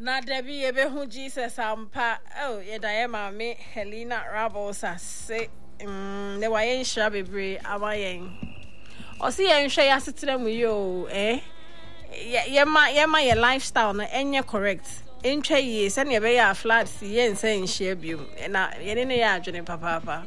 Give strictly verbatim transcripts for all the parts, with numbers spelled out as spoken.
Na Debbie Ebehu Jesus ampa. Oh, ye diema me Helena Rabosa say um the wayen sha bebre awayen. O see yen hwe yasetire mu yo eh. Ye ma ye ma your lifestyle no enye correct. Entwe ye se ne be ya flat si yen se nhye biom. Na ye ne ne ya adwene papa papa.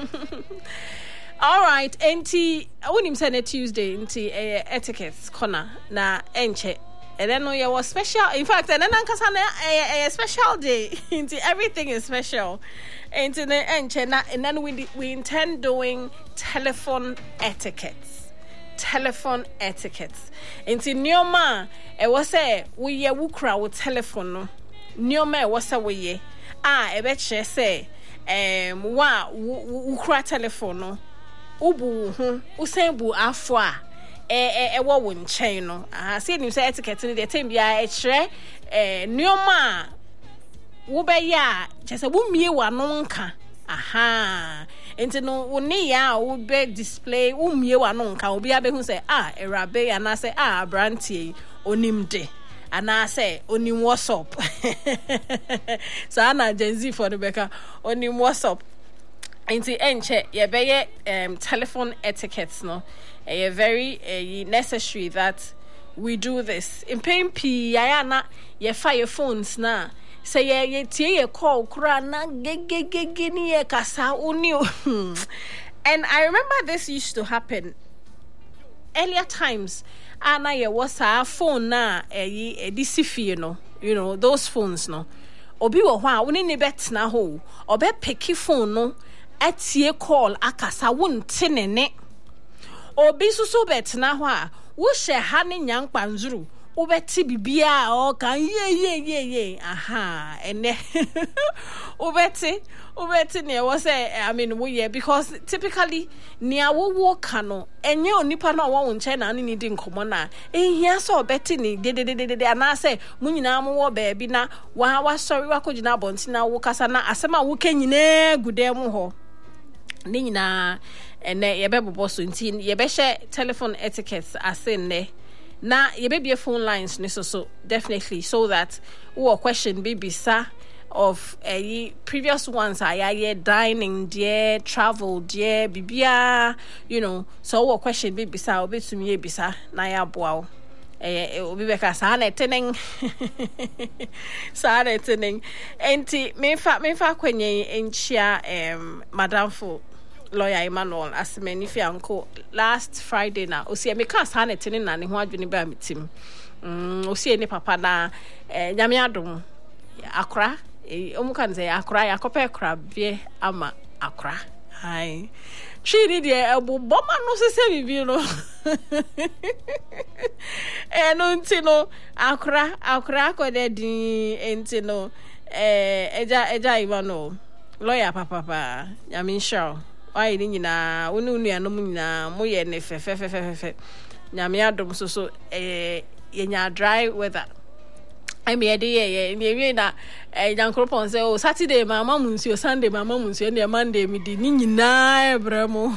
All right, enti wonim say na Tuesday enti eh, etiquette corner na enche. And then we was special. In fact, and then a special day. Into everything is special. Into the end, and then we we intend doing telephone etiquettes. Telephone etiquettes. Into Nyoma, it was a we ye wukra with telephone. Nyoma was a we ah. I bet she say um wa wukra telephone. Ubu hu usembu afwa. Eh eh wo wo nchen no ah see nim say etiquette ni the time bia e kire eh nioma wo be ya chese wo mie wa no nka aha enti no wo ni ya wo be display wo mie wa no nka obi abehu say ah erabe ya na say ah brantie onimde ana say onim what's up so ana Gen Z for the beka onim what's up enti enche ye be ye um telephone etiquettes no a very uh, necessary that we do this. In pain P ayana ye fire phones na say ye ye tie ye call kura na ge ge ge ge ni ye kasa uni. And I remember this used to happen earlier times. Ana ye was a phone na e e disifi no, you know those phones no. Obi wo hwa woni ne bet na ho obe peki phone no atie call akasa wonte ne ne. Obi susu betna ho a wo hye ha ne nyankpa nzuru wo beti bibia o kan ye ye ye ye aha ene wo beti wo beti ne wo say I mean wo ye because typically nia wo wo ka no enye onipa na wo nche na ne di nkomo na ehia so beti ni de de de de ana say munyina mo wo ba bi na wa wa sorry wa kogina bonti na wo kasa na asema wo kenyina gudem ho ne nyina ene ye bebo so nti ye be share telephone etiquettes asin ne na ye be be phone lines ne so so definitely so that wo question be bisa of a uh, previous ones are ye dining dear travel dear bibia you know so wo question be bisa obi tumi ye bisa na ya boa eh obi be ka sa na tenen sa na tenen enti me fa me fa kwenye enchia em madam fo lawyer Emmanuel asemani fi anko last Friday na osi me ka sa na tene na ne ho adwene ba mitim mm osi ni papa na eh nyame adom akra eh omu kan say akra yakope akra bie ama akra hai chiri de ebu boma no se se bibi no eh no ntino akra akra ko de din entino eh eja eja Emmanuel lawyer papa pa nyame show why ni nyina wonu nu anom nyina mo ye ne fe fe fe fe fe nyame adom so so eh ye nya dry weather I mean dey ye ye we na eh jankropon say oh Saturday mama munsuo Sunday mama munsuo ne Monday mi di ni nyina ebramo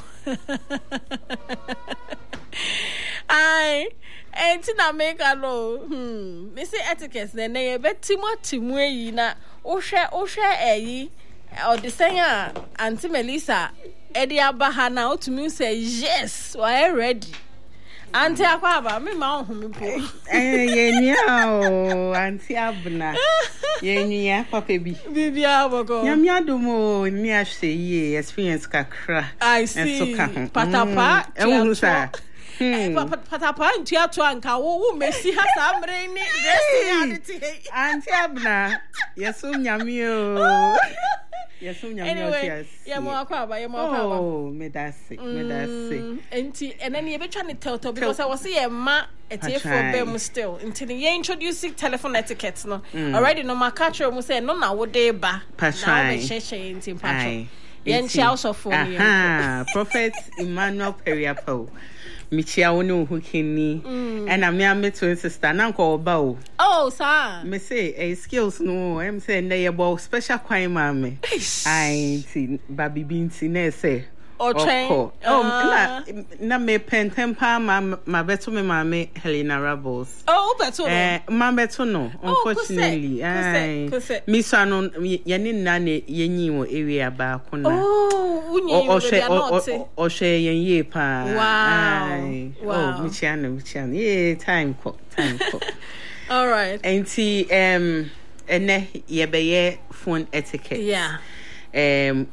ai enti na make no hmm me say etiquette na na ye betimo timu yi na wo hwe wo hwe eyi o de senya Auntie Melissa edi abaha na otumi say yes we are ready Auntie akwaba me ma ohumi po eh yenya o Auntie abna yenya papa bi bibia boko nyame adomo ni ahwe ye experience kakra I see patapa ehunu sa patapa ntiato anka wo wo mesi ha sa mre ni reality Auntie abna yeso nyame o yeso nyame anyway ye mo akwaba ye mo akwaba oh me dase me dase enti enani ye betwa ne telto because I was say ma etie for bem still enti ye introducing telephone etiquette no already no ma catch mo say no na wo dey ba na be sheshe enti patro ye nchi also for me ah Prophet Emmanuel Periapo Michia wonu hukini and I'm my twin sister nanko oba o oh sir me say eh skills no em say na ye bo special kwai mame ai ti baby binti na say or train. Oh, na na me pentempa ma ma beto me mama Helena Rebels. Oh, beto. Eh, ma beto no. Unfortunately, ai. Me so no ye ni na ne ye nyi wo area ba ko na. Oh, unyi wo be not. O hwe yen ye pa. Wow. Oh, mi chia no, mi chia. Yeah, time ko, time ko. All right. Enti um ene ye be ye phone etiquette. Yeah. Um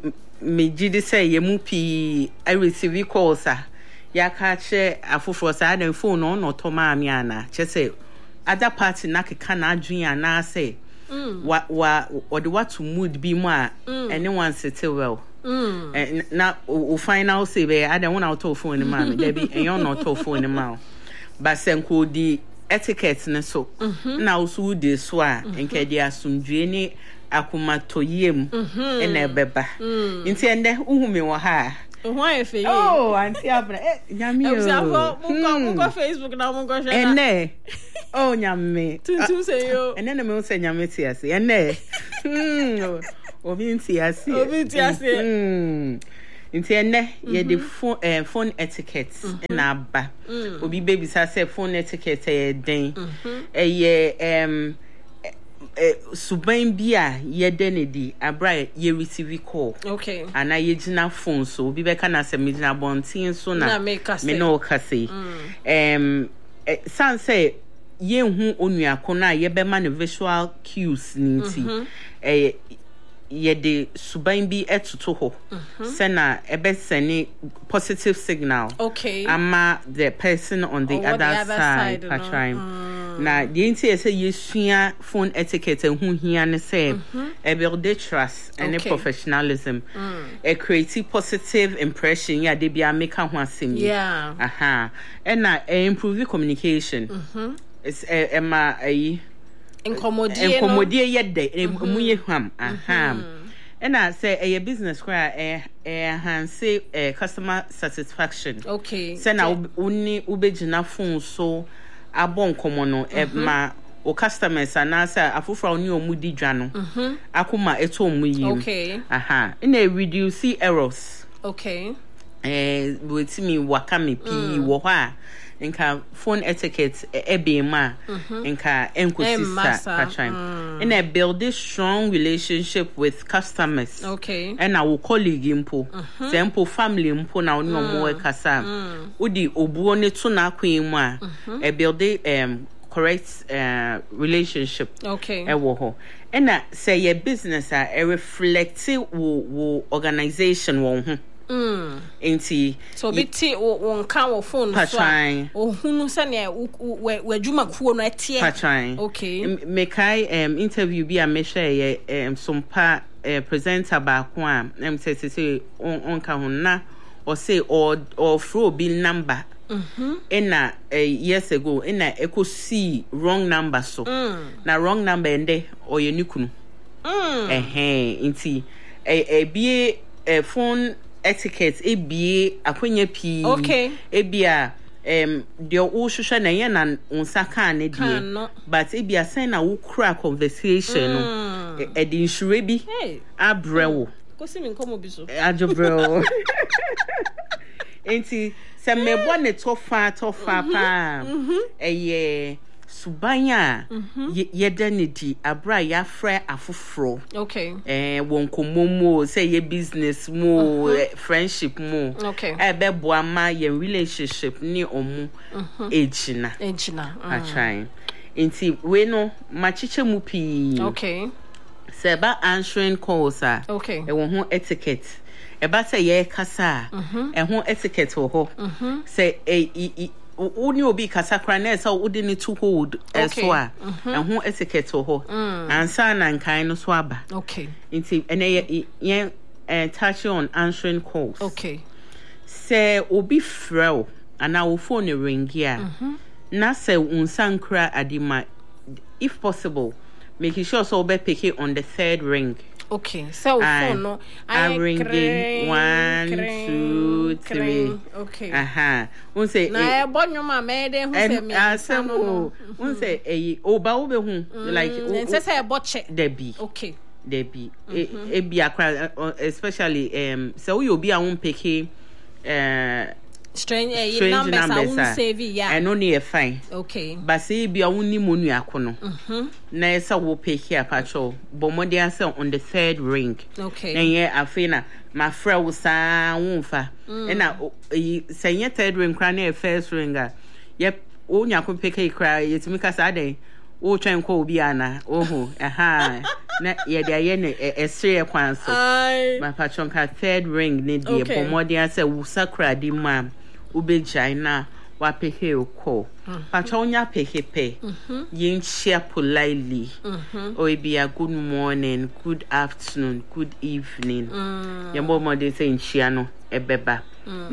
me gidi say ye mu pi I receive calls ah ya ka che afoforo sa na phone no no to ma mi ana che say other party na keka na adwen ana say wa wa or the what to mood be mo a anyone sit well mm na o final say be I don't want out to phone ma me there be enyo no to phone ma but senko di etiquette ne so na also de so a enka di asumdwe ni akuma toyem ena beba nti ende uhume wo ha why fe oh anti abra eh nyame o mo ko Facebook na mo ko share ene oh nyame tuntum say yo ene na me say nyame ti ase ene mm obi nti ase obi nti ase mm nti ene ye de phone eh phone etiquette na aba obi baby say phone etiquette e den eh ye em eh suban bia ye denedi abra ye receive call okay ana ye gina phone so obi be kana se me gina bontin so na me no kase em san say ye hu onua ko na ye be man visual cues ninti eh ye de suban bi etuto ho se na ebe sene positive signal okay ama the person on the, other, the other side, side patron mm. na the inti say ye sua phone etiquette hu hia ne say e build trust and okay. professionalism mm. e create positive impression ya de bia make ho asem yeah aha and na e improve communication mhm it's e e ma ayi Incommodie incommodie yede mu ye hwam aha and I say a business where eh eh hanse eh customer satisfaction okay say na uni ubegina phone so abon komo no e ma o customers anasa afufra oni omudi dwa no akoma eto omu yi okay aha na reduce errors okay eh wetimi wakame pi wo ho a nka phone etiquette ebe ma nka enkosisa patron and I build this strong relationship with customers okay and our colleague impo sample family impo na oni omo e kasa odi obuo ne to na kwen mu a e build um correct uh, relationship okay e wo ho and na say your business a e reflect wo wo organization wo ho mm enti so biti won kan wo phone so o hunu se ne wadwuma kuo no etie patran okay me kai um interview bi a me share um some pa uh, presenter ba ko a em say say on ka ho na or say or or throw bill number mhm ena uh, years ago ena eko see wrong number so mm. na wrong number ende o ye nikunu mm eh enti e e bi e phone etiquette ebie akwanya pi okay ebia em de o hwehwe na ye na unsa kan ne die but ebia sen na wo kura conversation no e de insure bi abrewo kosi mi nkomo bi so ajobrewo enti se mebo ne tofa tofa pa eye subanya yeda ne di abra ya fra afoforo okay eh won komomo say ye business mo friendship mo okay e be boa ma ye relationship ni omu ejina ejina a try enti we no machiche mu pi okay say ba answering calls ah okay e won ho etiquette e ba say ye kasa e ho etiquette wo ho say e uni obi kasakra na esa udi ni to hold eso a ehun etiquette ho ansa na nkan no so aba okay nti ene ye touch on answering calls okay say obi frɛ ana wo phone ring here na say unsa nkra adima if possible making sure so be pick it on the third ring okay so phone no I ringing one two three okay aha un say na e bonyo ma me de hu say me asem un say eh oba wo be hu like un say say e boche debi okay there be e be akra especially um so we obi a won pick uh strange, uh, strange numbers, numbers I won't save it, yeah. And only a fine. Okay. But say be a only monu akono. Mhm. Na esa wo pick here patrol. But mo dey say on the third ring. Okay. Na ye afina my friend wo sa wonfa. E na say ye third ring kra na first ring a. Yep, o nya ko pick here kra yetimi ka sa dey. O twen ko obi ana. Oho. Aha. Na ye dey ye ne esre kwan so. My patron ka third ring ne dey. But mo dey say wo sakra di mam. Ube China wa peke oko pachonya peke pe yin share politely or be a good morning, good afternoon, good evening. Yambo mo dey say nchia no ebeba na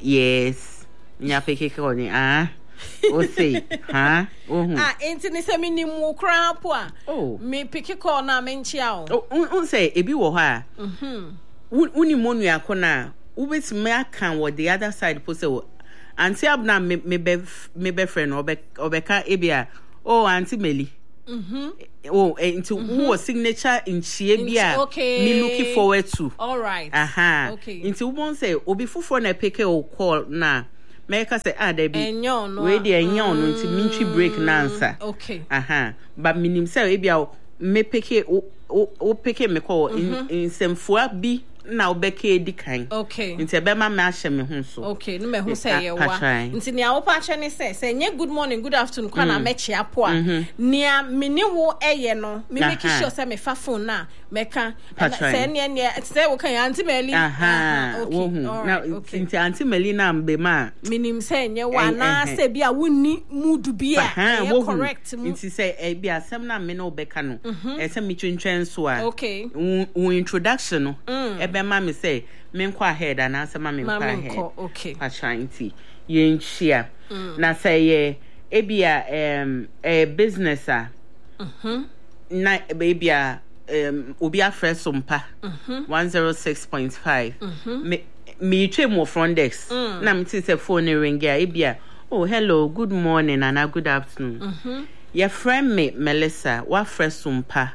yes nya peke ko ni ah o say ha oh ah enti ni se minimu kra po a oh me peke ko na me nchia o un say ebi wo ha mhm uni monu akona ubit me akan what the other side po say auntie abna me me be me be friend obe obeka ebia oh auntie Meli mhm oh into who signature in chiebia me looking forward to all right aha okay into won say obi fufo na peke o call na make say ah there be enyo no we dey enyo no into minchi break na answer okay aha but minim say ebia me peke o o peke me call in in semfua bi na obeke di kan okay nti ebe ma ma hye me hu so okay no me hu say ye wa nti nia wo pa che ne say say nye good morning good afternoon kwa na mechi apo a nia meni wo eye no me make sure say me fa phone na meka say ne ne say wo kan Auntie Meli aha okay na nti Auntie Meli na mbe ma minim say nye wa na say bia wonni mood bia e correct mu nti say e bia asem na me no obeka no e say me twentwen so a okay wo introduction no ebe ma me say me nkwa ahead and answer ma me nkwa ahead okay ashanti yen chia na say ye ebia um a business a mhm na ebia um obi afre sompa one oh six point five me me twe mo front desk na me say phone ring a ebia oh hello good morning and a good afternoon mhm your friend me Melissa wa fresh sompa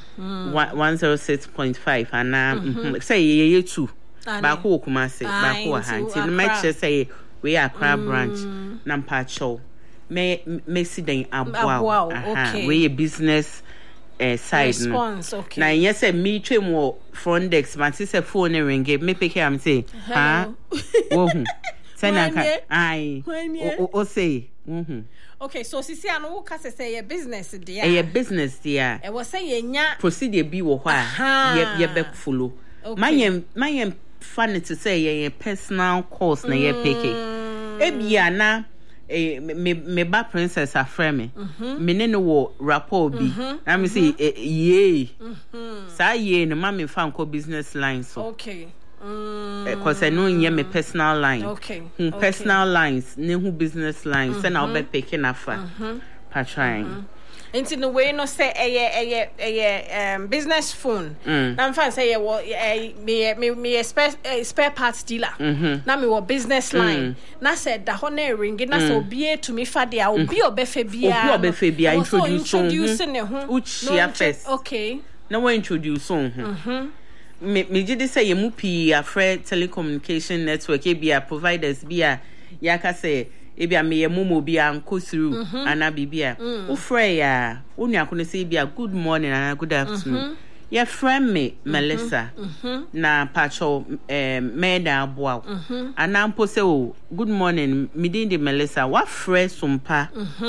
one oh six point five and um say ye two ba ko kuma say ba ko ha nti me say we are crab branch na mpacho me me si den aboa aha we business eh side response no okay na yes say me twem wo front desk ma say phone ring me pick am say ha wo hu say na ka ai o o say mhm okay so sisi anu wo ka say your business dia your business dia e wo say ye nya procedure bi wo ho a ye ye back follow my my fun to say ye personal course na ye peke e bia na eh me me ba princess afreme me ne no wo rapport bi na me say ye sa ye no ma me fa nko business line so okay because I know in my personal line okay who okay. personal lines ne who business lines mm-hmm. I'll be picking up for patrying into the way no say a a um business phone na mfa say ye wo me me me spare spare parts dealer na me wo business line na say da ho na ring na say obi to me fa dia obi obefa bia obi obefa bia introduce ne ho uchia first okay na we introduce on mhm me me did say you mupi afre telecommunication network e bia providers bia yaka say e bia me momo bia nko through ana bibia wo frɛ ya wo nua ko say bia good morning and good afternoon your friend me Melissa na pacho eh meda aboa ana mpo say o good morning me din de Melissa wa frɛ sompa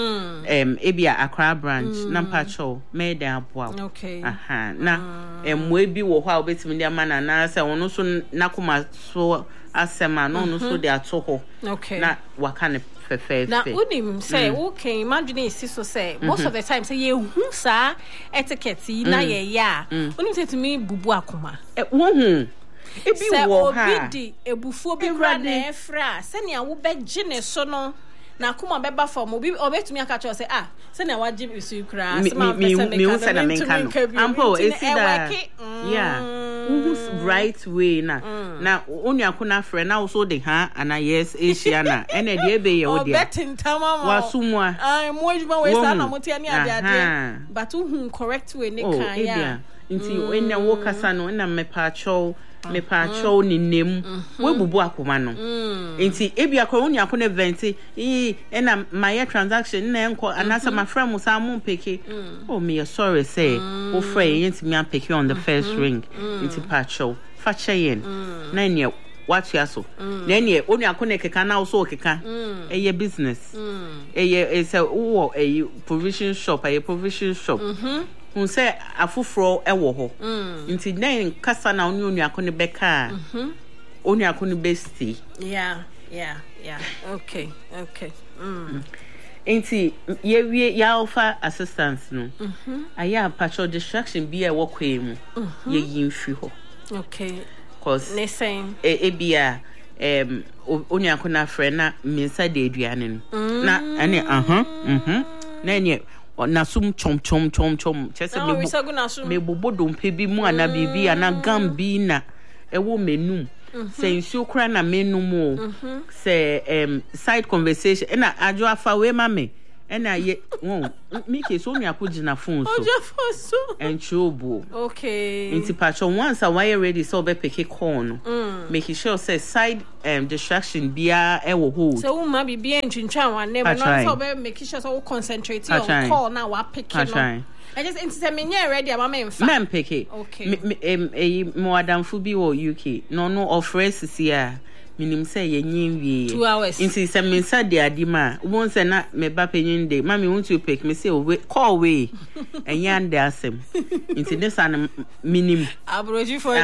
em e bia Accra branch na pacho meda aboa okay aha na emwe bi wo ho a obetimi de mana na say wono so nakoma so asema no no so de ato ho okay na waka ne fefe na unim say okay imagine isi so say most of the time say ye hu sa etiquette na ye ya unim say to me bubu akoma e wo hu e bi wo ha obi di ebufuo bi kra na efra se ne wo begye ne so no na akoma beba form obi obetumi aka cho say ah se ne waje isu kra se ma pese me ka me me ampo e si da yeah who's right way na na only akuna friend now so the ha and yes Asiana and a dear be your dear betting tama wasumwa I mo ejuma we sa na moti ani ade ade but who correct way ne kan ya nti when na wo kasa no na me pa cho me pa cho ni nem we bubu akoma no nti ebia ko only akuna event e na my transaction na enko anasa my friend mo sa mo peke oh me sorry say o friend nti me peke on the first ring nti pa cho fa cheyen na ne what you so then ye only akona keka na so keka eye business eye is a wo a provision shop a provision shop hun say afufro e wo ho nti then kasa na only only akona beka only akona bestie yeah yeah yeah okay okay mm nti ye wie ya offer assistance no aya patrol distraction bi e wo kwemu ye yimfi ho okay cause listen e ebia em only akona friend na minsa de aduane no na ene aha mhm na ene na sum chom chom chom chom chese me me bobodo mpe bi mu ana bibi ana gambi na ewo menum se nsu kra na menum o se em side conversation na ajo afa we mame ena ye won me ke so me akugina phone so ojo phone so enchobo okay inti pacho once a wire ready so be pick call no make sure say side um distraction bia e wo hold so uma bibia ntwintwa wan na no so be make sure so concentrate on call na wa pick no I just into say me ready am me mfa me pick it okay me em mo adamfo bi wo U K no no offers sia minim say ye nyin wie two hours inti say me say de adima won say na me ba penyin de mami want to pick me say call we enyan de asem inti this an minim abroji for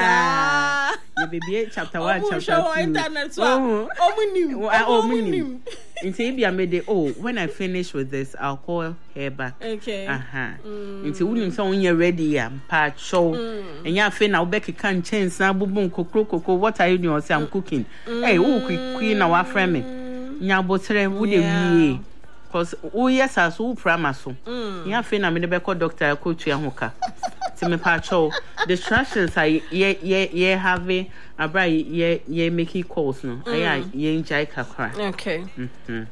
nesa ye baby chapter one chapter two oh internet so omunim omunim inti bia me de oh when I finish with this I'll call her back okay aha inti wunim say when you ready am pa show enya fe na obeki kan chance na bubun kokro koko what are you doing say I'm cooking hey who quick na wa friend me nya botre wo de wie cause o yes as who prama so nya fe na me de be call doctor ko tua hoka ti me pa show distractions I ye ye ye have abra ye ye make calls no aya ye enjoy kakra okay mhm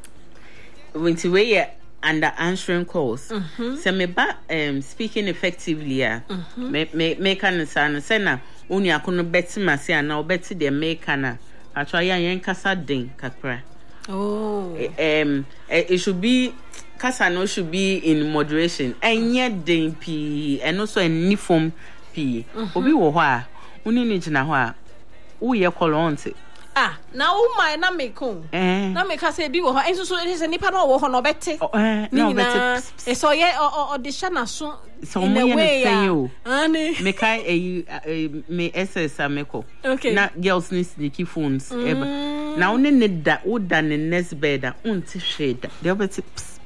when ti we ye under answering calls so me ba um speaking effectively ah me me me kan san say na oni akono beti mase ana obeti de make na atwa ya yen kasa den kakra oh um it should be kasa no should be in moderation enye den pi and also any form pi obi wo ho a oni ni gina ho a wo ye kolonte ah na wo mai na me ko na me ka say bi wo ho enso so e se nipa na wo ho no beti no beti e so ye o o de sha na so so mo ye ne say yo ani me kai e me S S ameko okay na girls ni sneaky phones ever na one ne da wo da ne next bed a unti shade de obeti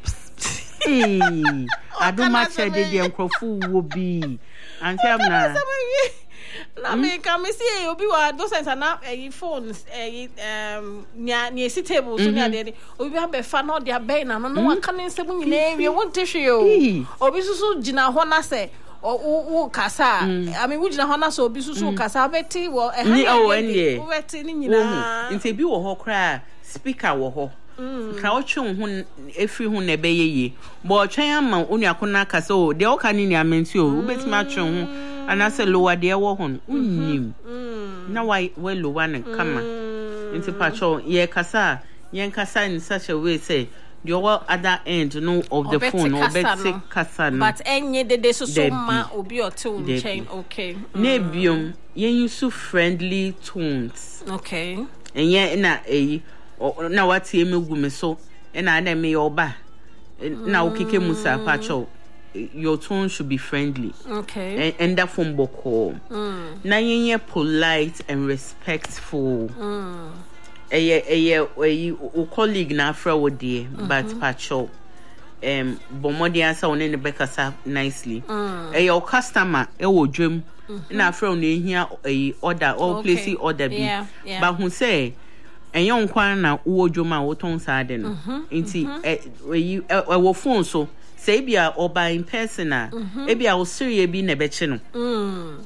eh adoma che de de enkrofo wo bi anti am na na me come see obi wa do sense na eh phones eh um nya nya si table so nya de obi ha be fa na de abey na no no wa kan nsem nyina ewie won te hwe o obi susu gina ho na se o kasa I mean we gina ho na so obi susu kasa beti wo eh ha wo beti ni nyina nti bi wo ho kra speaker wo ho ka o twen ho efri ho na be yeye bo twen ama onu akona kasa o de o ka ni ni amenti o obetima twen ho anase lower de wo ho unnim na why we lower na kama nti pacho ye kasa ye kasa in such a way say the other end no of the phone or better kasa no but enye de de so so ma obi o te on chain okay na biom ye use friendly tones okay enye na eh na what ye megu me so na na me oba na okike musa pacho your tone should be friendly okay and, and that phone boko mm. na yenye polite and respectful mm. eye eye eye o colleague na afra wo de but pacho um bomodi answer one ne bekasa nicely mm. eye o customer e wo dwem na afra one ehia eye order or okay. place order bi yeah, yeah. but who say enye nkwan na wo dwom a wo ton sa de no nti eye e wo phone so say bia oba in person a e bia o siri bi na be chi no mm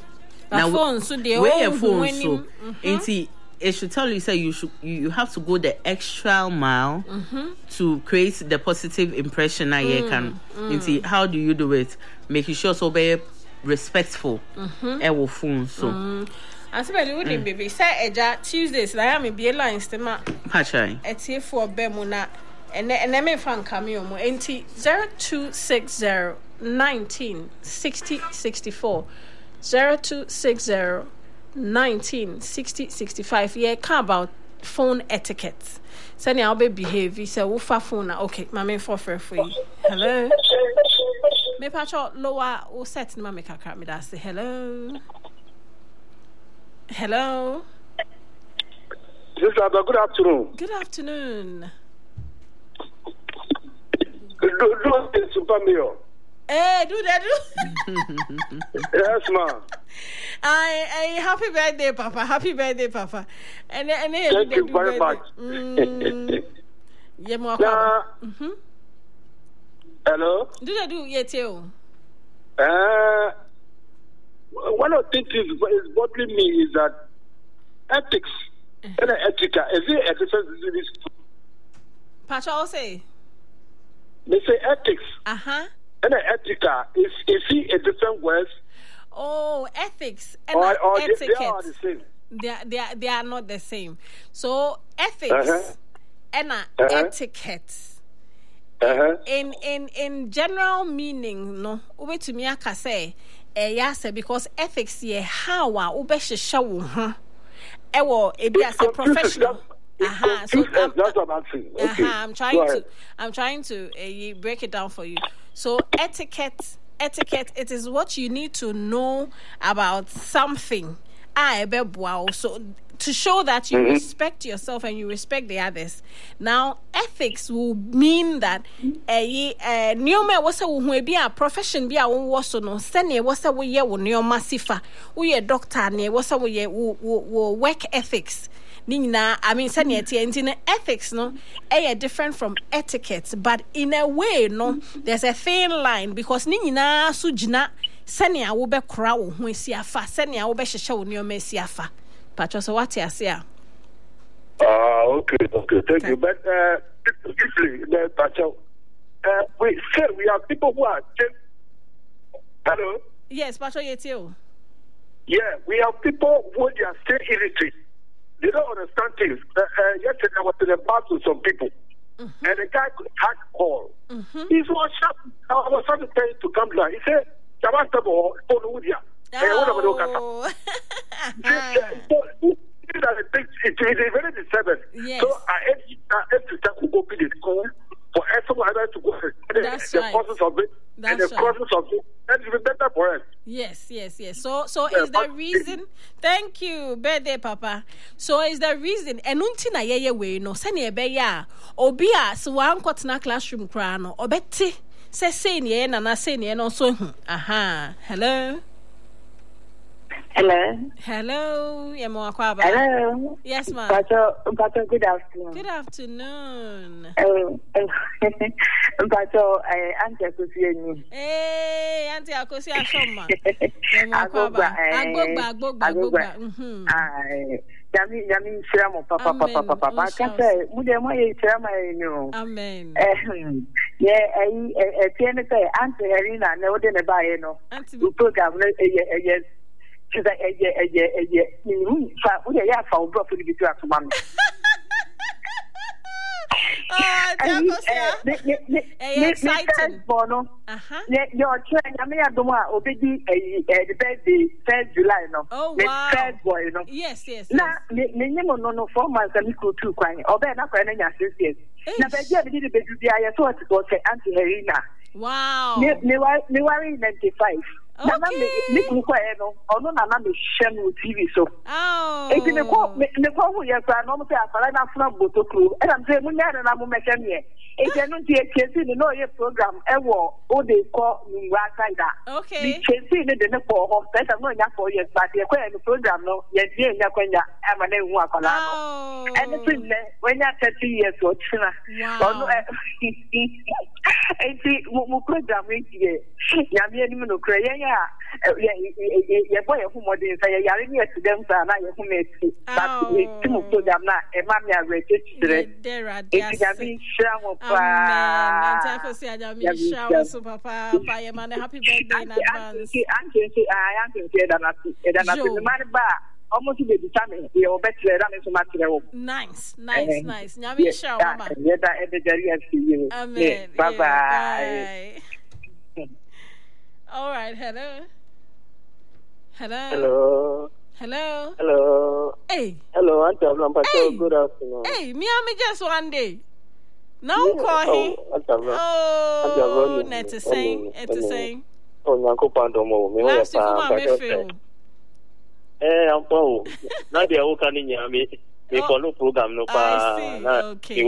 now phone so the where phone so mm-hmm. It should tell you say you should you, you have to go the extra mile mm-hmm. to create the positive impression that mm, you can. Mm. See, how do you do it? Making sure so be respectful. Mm-hmm. E phone so. Mm. As well, you wouldn't baby say eja Tuesdays. I am be a line stema. Pachai. It's here for Bemuna, and and let me find cameo mo. Enti zero two six zero nineteen sixty sixty four zero two six zero. nineteen sixty sixty-five yeah can about phone etiquette send I'll be behave so we fa phone okay my main for for you hello me patcho lower o set na me kakra me da say hello hello Sister, good afternoon. Good afternoon. Do do super mayor. Eh, do that do. Yes, ma'am. I, I happy birthday, Papa. Happy birthday, Papa. And and thank you very much. Mm. Yeah, more. Mhm. Hello. Do that do yet too. Uh, one of the things is bothering me is that ethics and ethics is it exercise? Pacha, I'll say. They say ethics. Uh huh. And ethica is is he a different word? Oh, ethics and or, or etiquette. They, they are the same. They are, they are, they are not the same. So ethics uh-huh. and uh-huh. etiquette. Uh-huh. In in in general meaning, no. Ube to me aka say, eh yase because ethics ye how a ube shesha wo ho. Ewo ebi as a professional. Uh-huh. So I'm, that's what I'm saying. Okay. Uh-huh. I'm trying to I'm trying to uh, break it down for you. So etiquette, etiquette, it is what you need to know about something. So to show that you mm-hmm. respect yourself and you respect the others. Now, ethics will mean that a new was a profession be a was no send was a way near massifa. We a doctor near was a way work ethics. Nina, I mean, in ethics, no, eh, different from etiquette, but in a way, no, there's a thin line because Nina sujina senia will be crow when see a fa senia will be show near Messiafa. Patro, so what you say? Ah, okay, okay, thank okay. you. But uh, briefly, the Patro, uh, we say we have people who are. Hello. Yes, Patro, you too. Yeah, we have people who are still illiterate. They don't understand things. Uh, uh, yesterday I was in a bar with some people, mm-hmm. and the guy had call. Mm-hmm. He was sharp. I was trying to tell him to come down. He said, "Jamastabo, Ponudia." Oh. It is a very disturbing. Yes. So I have to start to go to the school for everyone to go to the right. process of it. That's and the right. process of it. That is better for us. Yes, yes, yes. So, so is the reason? Thank you, birthday, Papa. So is the reason? And unti na yeye we no sani ebe ya obia so wan kwatena classroom kra no obeti se se ni na na se ni no so hu. Aha. Hello. Hello. Hello. Yemo akwaba. Hello. Yes, ma'am. Pacho, Pacho, good afternoon. Good afternoon. Um, Pacho, Auntie Akosi. Hey, Auntie Akosi Ashoma. Yemo akwaba. Agbogba, agbogba, agbogba. Mhm. Ai. Yami, yami, shiramo, papa, papa, papa, papa. Kase, mude mo ye shiramo eno. Amen. Eh, yeah, eh, eh, tiene say Auntie Helena, ne ode ne ba ye no. Auntie. Program ne eh eh she's like, eh, eh, eh, eh, eh, eh, yeah, yeah, for bro, for the video to mommy. Ah, exciting. Bono. Uh-huh. Your train, I may have the one, obedi, the birthday, first July, no. Oh, wow. First boy, no. Yes, yes. Now, the name of no four months, and you could two crying, or better, not crying, yes. Now, but yeah, we did a baby, I thought it was Auntie Helena. Wow. Me worry ninety-five. Okay. Nana me me kwa eno ono nana me share no T V so. Oh. Enti me ko me ko hu ye kwa no mo say afara na funa botokru. E am say munya na mo me hwe me. Enti no tie tiesi ni no ye program e wo o de ko nwa kaida. Okay. Ni tiesi ni de ne ko ho say no nya for ye but ye kwa no program no ye die nya kwanya e ma na hu akwala no. Oh. And tin le when ya thirty years o china. Wow. Enti mo program e die. Ya me ni no kra ye yeah, your boy who more than say, you're in here to them, and I who made it. But we move to them now, and mammy, I read it. There are It's a big sham. Amen. Time for say, I'm in shower, so papa, buy a man a happy birthday in advance. I'm going to I am going to say that I'm the man bar. Almost to be determined. We are better than so much. Nice, nice, nice. Now we shall. Amen. Bye bye. All right. Hello. Hello. Hello. Hello. Hello. Hey. Hello, Auntie Abram. Hey. Good afternoon. Hey, me and me just one day. Now call him. Oh, oh, it's the same. It's the same. Oh, Nanko Pandomo. Me last week, I feel. Eh, I'm Paul. Now they are all coming here. Me, me follow program no pa. Okay.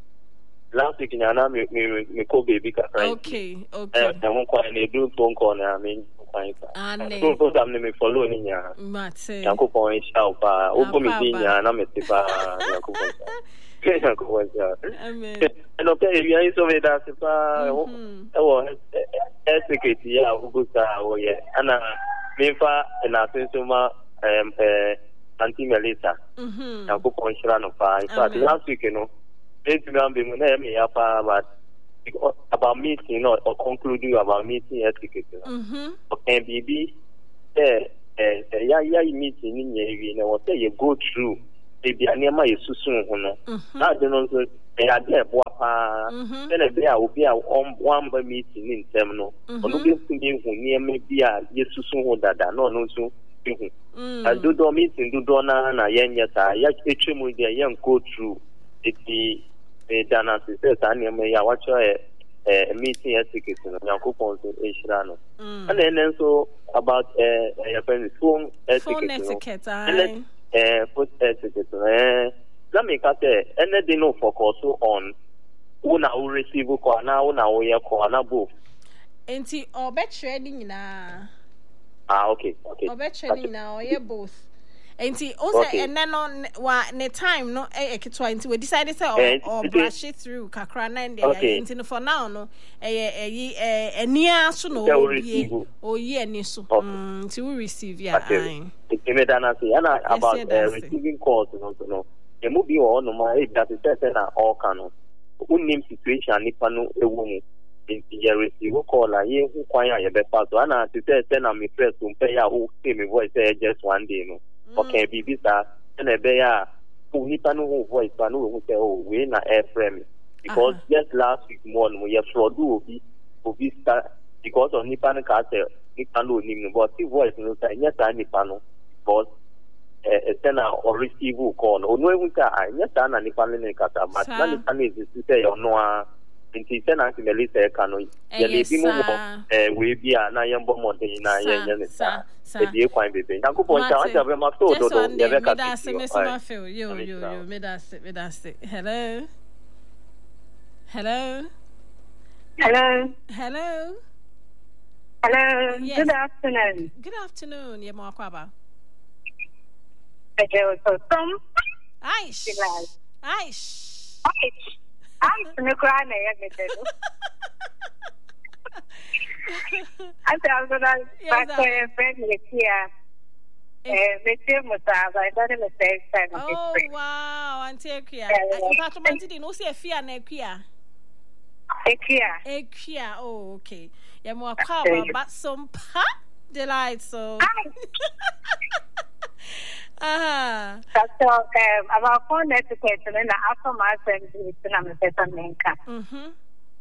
Last week, I me me me call baby ka. Okay. Okay. Eh, I won't call any do phone call na me. Ah, ne. Program me follow ni nya. Mate. Nanko point shout pa. Opo mi di nya na me ti pa. Nanko point. Nanko point. Amen. And okay, we are so many that pa. Oh, eh, secretary ya ugusa o ye. Ana me fa na sensoma um uh Auntie Melissa. Mhm. Na ko konshira no pa. In fact, last week you know, it me am be mo na me ya pa about about meeting or, or concluding about meeting etiquette. Mhm. Okay, baby. Eh eh ya ya meeting ni nye wi na what you go through. E bi anema yesusun ho no. Na de no so e ade ebo pa. Na be a obi a one ba meeting ni ntem no. Ono bi tumi hu ni ema bi a yesusun ho dada no no so hu. As do do meeting do do na na yenya ta ya etwemu de yen go through eti e dana se sa na ema ya wacho e eh meeting etiquette no yakopon so e shira no. And then so about eh your friend phone etiquette. Phone eh put etiquette eh let me cut it anything no focus on una who receive ko na una wo ye ko na both enti obetre ni nyina ah okay okay obetre ni nyina o ye both enti o say and then on wa ne time no e ekitwa enti we decided say or brush it through kakra na ndi enti no for now no eh eh enia so no obi o ye ni so enti we receive ya ai Imedana say ana about uh, receiving calls no no e mo bi o no ma e that is say na all can unnim situation nipa no ewo mu in ye receive call la ye hu kwan ya ye be pass ana say say na me press to pay ya o say me voice say just one day no okay bibi sa na be ya hu nipa no hu voice pa no hu say oh we na air frame because uh-huh. just last week morning we fraud obi obi start because of nipa no ka say nipa no ni no but voice no say yes nipa no because eh tena or receive call o no ehun ka anya ta na ni family kata but na ni family is say you know ah nti tena Auntie Melissa ka no ye le bi mo eh we bi a na ye mbo modern na ye nya ne sa e bi kwan bebe na ko pon cha anja be ma so do do ye be ka ti yo yo yo me da se me da se hello hello Hello. Hello. Hello. Yes. Good afternoon. Good afternoon. Ye mo akwaba. Okay, so some. Aish. Aish. Aish. I'm gonna cry na ye me do. I was gonna back to a friend here. Eh, me too much. I don't know say time. Oh wow, Auntie Ekia. In fact, man did no see fear na Ekia. Ekia. Ekia. Oh, okay. Ye mo akwaba but some pa delight so. Aha. So, um, about phone etiquette, and then after my friend, it's not a better name. Mhm.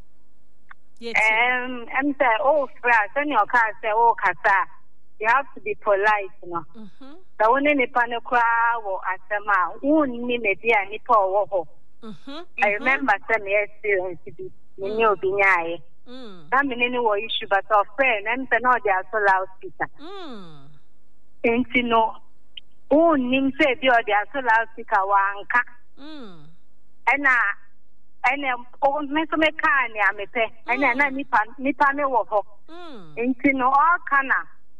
Um, I'm saying, oh, friends, when your car say, oh, Kasa, you have to be polite, you know. Mhm. The one in the panic crowd or at the mouth, won't need a dear nipple or Mhm. I remember some years to be new being Mm. I mean, any issue, but our friend, and the no, they are so loudspeaker. Mm. And you know, oh, Nim said, you are the so loudspeaker, one. Mm. And I, and um, oh, Miss McCann, I may pay, and then I nip nipa me wo ho. Mm. And you know, all kana,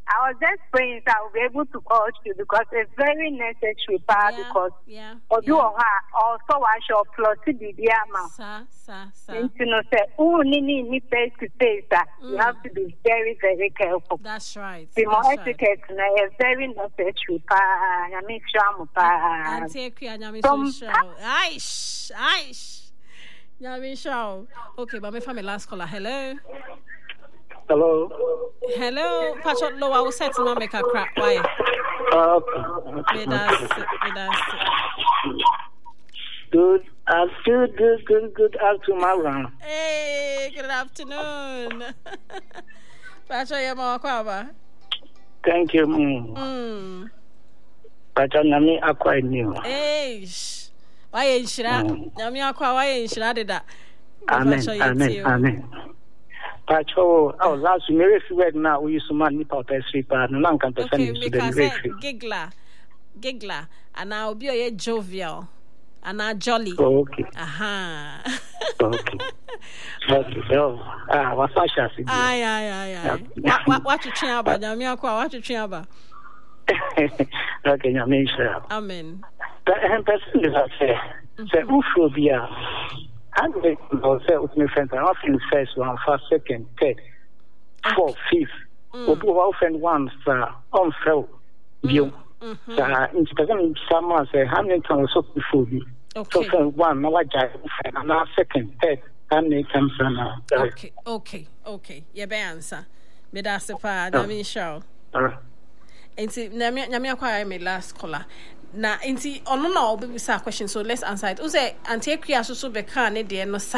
I was just praying that I will be able to call you because it's very necessary, pa, Yeah, because yeah, or do yeah. her also I shall plot the diama. Sa, sa, sa. And you know, say, oh, Nini, ni face to face that you Mm. have to be very, very careful. That's right. The more That's right. etiquette now is very necessary, pa. I make sure, pa. Auntie Equa, Nyame Some- so show. Aish, aish. Nyame show. Okay, but me family last caller. Hello. Hello. Hello. Patch low. I will set to make a crack. Why? Uh, Me that's it. Me that's it. good, uh, good, good, good, good afternoon, Mara. Hey, good afternoon. Patch your mama kwaba. Thank you. Mm. Hmm. But I'm not quite new. Eish. Why ain't shira? Mm. Nyame akwa why ain't shira de da. Amen, amen, amen. But oh, oh, last week, if you were now, we used to man nip out a sleep and non can percent Okay, to because the I very giggler, giggler, and I'll be a jovial, and I jolly. Oh, okay, Aha. okay. Okay, oh, ah, what's that? Shasi? Aye, aye, aye, aye. What, what, what you trying about? Nyame akwa, what you trying about? Okay, I mean, sure. Amen. But I'm person is that say, say, who should be a I'm going to say with my friends, I'm often first one, first, second, third, fourth, fifth. Obi often one, sir, on fell, view. Sir, in someone say, how many times so before you? So, Okay. for one, no, I jive, and now second, third, how many times now? Okay, okay, okay. You be answer. Me da se pa, Nyame show. Enti Nyame Nyame akwa me last caller. Na enti ono na obi bisa question, so let's answer it. Use Auntie Equa so so be kan ne de no